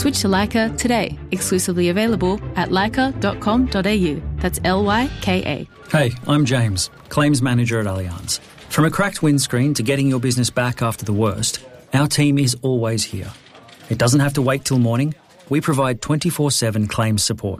Switch to Leica today. Exclusively available at leica.com.au. That's Lyka. Hey, I'm James, Claims Manager at Allianz. From a cracked windscreen to getting your business back after the worst, our team is always here. It doesn't have to wait till morning. We provide 24/7 claims support.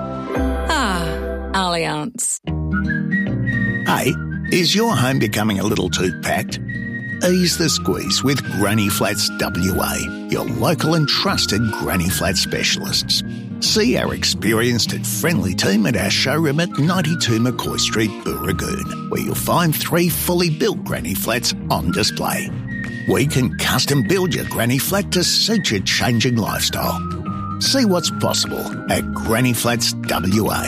Allianz. Hey, is your home becoming a little too packed? Ease the squeeze with Granny Flats WA, your local and trusted Granny Flat specialists. See our experienced and friendly team at our showroom at 92 McCoy Street, Booragoon, where you'll find 3 fully built Granny Flats on display. We can custom build your Granny Flat to suit your changing lifestyle. See what's possible at Granny Flats WA.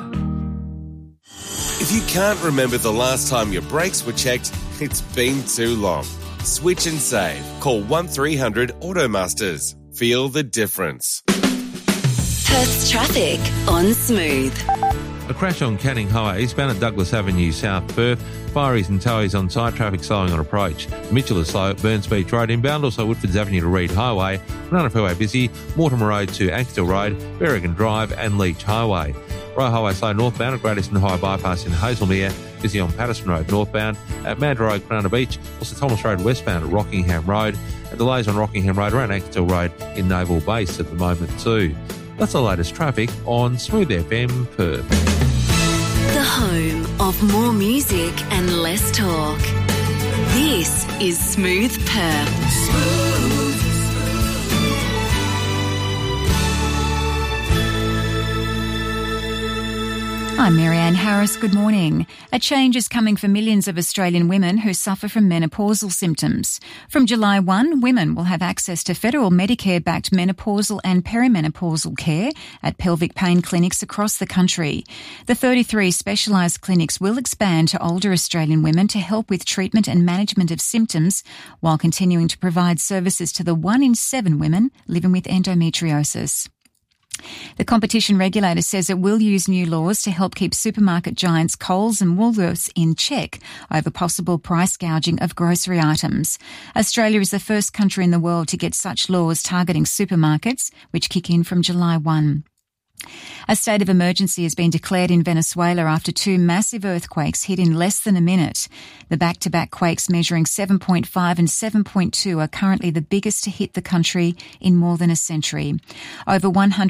If you can't remember the last time your brakes were checked, it's been too long. Switch and save. Call 1300 Automasters. Feel the difference. Perth's traffic on Smooth. A crash on Canning Highway eastbound at Douglas Avenue, South Perth. Fireys and towies on site, traffic slowing on approach. Mitchell is slow at Burns Beach Road inbound, also Woodfords Avenue to Reed Highway. Banana Fairway busy, Mortimer Road to Axtell Road, Berrigan Drive and Leach Highway. Royal Highway slow northbound at Great Eastern High Bypass in Hazelmere, busy on Patterson Road northbound, at Mandurah Road, Banana Beach, also Thomas Road westbound at Rockingham Road, and delays on Rockingham Road around Axtell Road in Naval Base at the moment too. That's the latest traffic on Smooth FM Perth. The home of more music and less talk. This is Smooth Perth. I'm Marianne Harris. Good morning. A change is coming for millions of Australian women who suffer from menopausal symptoms. From July 1, women will have access to federal Medicare-backed menopausal and perimenopausal care at pelvic pain clinics across the country. The 33 specialised clinics will expand to older Australian women to help with treatment and management of symptoms while continuing to provide services to the 1 in 7 women living with endometriosis. The competition regulator says it will use new laws to help keep supermarket giants Coles and Woolworths in check over possible price gouging of grocery items. Australia is the first country in the world to get such laws targeting supermarkets, which kick in from July 1. A state of emergency has been declared in Venezuela after 2 massive earthquakes hit in less than a minute. The back-to-back quakes measuring 7.5 and 7.2 are currently the biggest to hit the country in more than a century. Over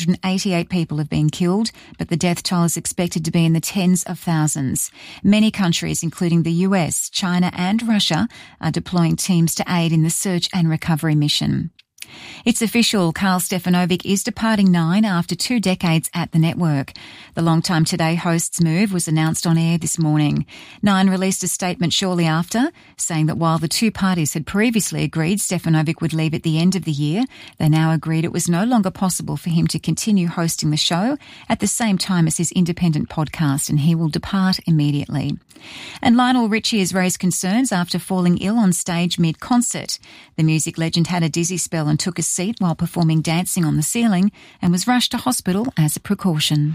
188 people have been killed, but the death toll is expected to be in the tens of thousands. Many countries, including the US, China and Russia, are deploying teams to aid in the search and recovery mission. It's official, Carl Stefanovic is departing Nine after 2 decades at the network. The Long-Time Today host's move was announced on air this morning. Nine released a statement shortly after, saying that while the 2 parties had previously agreed Stefanovic would leave at the end of the year, they now agreed it was no longer possible for him to continue hosting the show at the same time as his independent podcast, and he will depart immediately. And Lionel Richie has raised concerns after falling ill on stage mid-concert. The music legend had a dizzy spell and took a seat while performing Dancing on the Ceiling and was rushed to hospital as a precaution.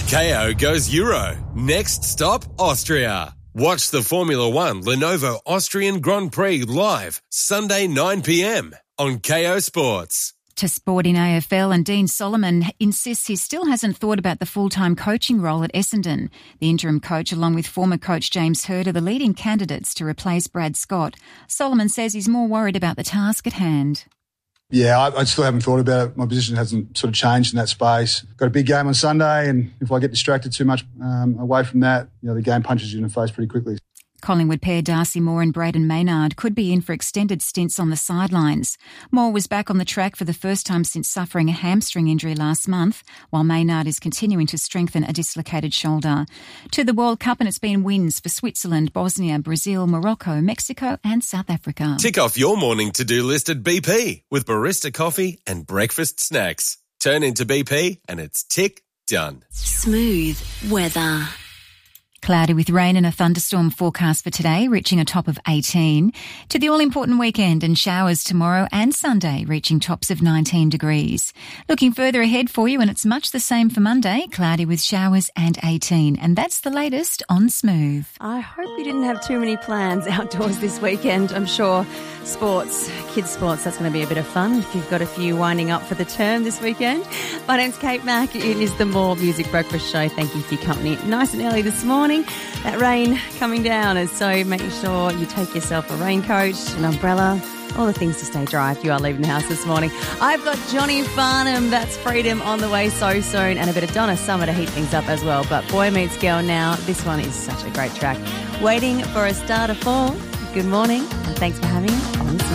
KO goes Euro. Next stop, Austria. Watch the Formula One Lenovo Austrian Grand Prix live Sunday 9 p.m. on KO Sports. To sport in AFL, and Dean Solomon insists he still hasn't thought about the full-time coaching role at Essendon. The interim coach, along with former coach James Hird, are the leading candidates to replace Brad Scott. Solomon says he's more worried about the task at hand. Yeah, I still haven't thought about it. My position hasn't sort of changed in that space. Got a big game on Sunday, and if I get distracted too much away from that, the game punches you in the face pretty quickly. Collingwood pair Darcy Moore and Braden Maynard could be in for extended stints on the sidelines. Moore was back on the track for the first time since suffering a hamstring injury last month, while Maynard is continuing to strengthen a dislocated shoulder. To the World Cup, and it's been wins for Switzerland, Bosnia, Brazil, Morocco, Mexico and South Africa. Tick off your morning to-do list at BP with barista coffee and breakfast snacks. Turn into BP and it's tick done. Smooth weather. Cloudy with rain and a thunderstorm forecast for today, reaching a top of 18. To the all-important weekend and showers tomorrow and Sunday, reaching tops of 19 degrees. Looking further ahead for you, and it's much the same for Monday, cloudy with showers and 18. And that's the latest on Smooth. I hope you didn't have too many plans outdoors this weekend. I'm sure kids sports, that's going to be a bit of fun if you've got a few winding up for the term this weekend. My name's Kate Mack. It is the More Music Breakfast Show. Thank you for your company. Nice and early this morning. That rain coming down, and so make sure you take yourself a raincoat, an umbrella, all the things to stay dry if you are leaving the house this morning. I've got Johnny Farnham, That's Freedom, on the way so soon, and a bit of Donna Summer to heat things up as well. But Boy Meets Girl now, this one is such a great track. Waiting for a Star to Fall. Good morning, and thanks for having me.